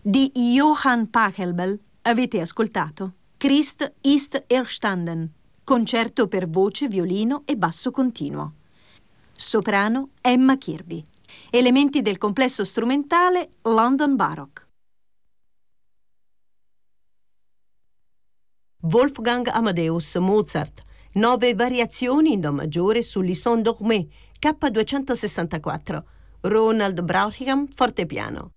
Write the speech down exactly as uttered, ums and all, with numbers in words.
Di Johann Pachelbel avete ascoltato Christ ist erstanden, concerto per voce, violino e basso continuo. Soprano Emma Kirby. Elementi del complesso strumentale London Baroque. Wolfgang Amadeus Mozart, nove variazioni in do maggiore su Lisson Dormé, K duecentosessantaquattro. Ronald Brautigam, fortepiano.